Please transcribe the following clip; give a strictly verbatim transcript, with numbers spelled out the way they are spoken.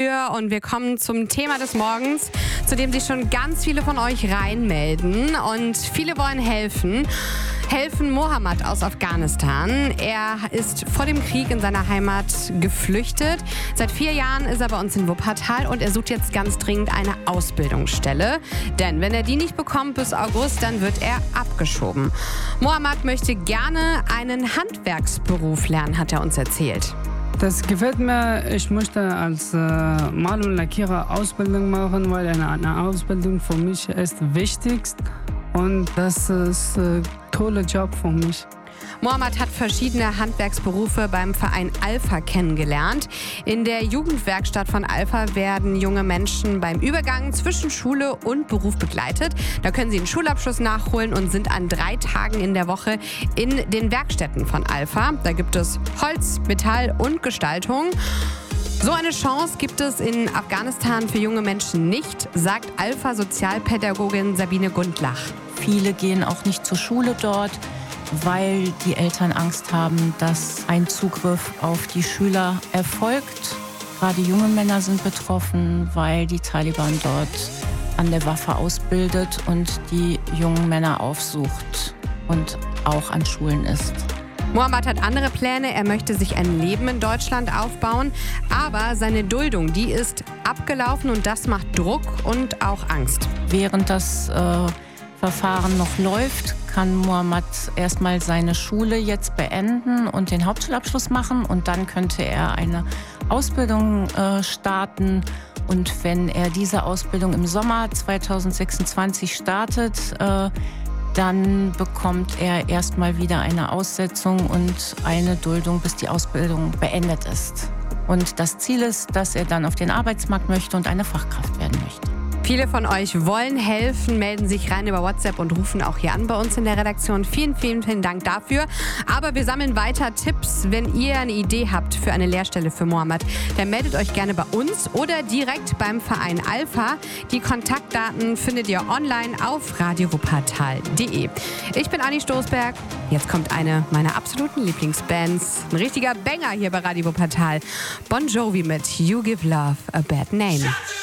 Und wir kommen zum Thema des Morgens, zu dem sich schon ganz viele von euch reinmelden. Und viele wollen helfen. Helfen Mohammed aus Afghanistan. Er ist vor dem Krieg in seiner Heimat geflüchtet. Seit vier Jahren ist er bei uns in Wuppertal und er sucht jetzt ganz dringend eine Ausbildungsstelle. Denn wenn er die nicht bekommt bis August, dann wird er abgeschoben. Mohammed möchte gerne einen Handwerksberuf lernen, hat er uns erzählt. Das gefällt mir. Ich möchte als äh, Mal- und Lackierer Ausbildung machen, weil eine, eine Ausbildung für mich ist wichtig und das ist ein toller Job für mich. Mohammed hat verschiedene Handwerksberufe beim Verein Alpha kennengelernt. In der Jugendwerkstatt von Alpha werden junge Menschen beim Übergang zwischen Schule und Beruf begleitet. Da können sie einen Schulabschluss nachholen und sind an drei Tagen in der Woche in den Werkstätten von Alpha. Da gibt es Holz, Metall und Gestaltung. So eine Chance gibt es in Afghanistan für junge Menschen nicht, sagt Alpha-Sozialpädagogin Sabine Gundlach. Viele gehen auch nicht zur Schule dort, weil die Eltern Angst haben, dass ein Zugriff auf die Schüler erfolgt. Gerade junge Männer sind betroffen, weil die Taliban dort an der Waffe ausbildet und die jungen Männer aufsucht und auch an Schulen ist. Mohammed hat andere Pläne. Er möchte sich ein Leben in Deutschland aufbauen. Aber seine Duldung, die ist abgelaufen und das macht Druck und auch Angst. Während das äh, Verfahren noch läuft, kann Mohammed erstmal seine Schule jetzt beenden und den Hauptschulabschluss machen. Und dann könnte er eine Ausbildung äh, starten. Und wenn er diese Ausbildung im Sommer zweitausendsechsundzwanzig startet, äh, dann bekommt er erstmal wieder eine Aussetzung und eine Duldung, bis die Ausbildung beendet ist. Und das Ziel ist, dass er dann auf den Arbeitsmarkt möchte und eine Fachkraft werden möchte. Viele von euch wollen helfen, melden sich rein über WhatsApp und rufen auch hier an bei uns in der Redaktion. Vielen, vielen, vielen Dank dafür. Aber wir sammeln weiter Tipps. Wenn ihr eine Idee habt für eine Lehrstelle für Mohammed, dann meldet euch gerne bei uns oder direkt beim Verein Alpha. Die Kontaktdaten findet ihr online auf radio wuppertal punkt de. Ich bin Anni Stoßberg. Jetzt kommt eine meiner absoluten Lieblingsbands. Ein richtiger Banger hier bei Radio Wuppertal. Bon Jovi mit You Give Love a Bad Name.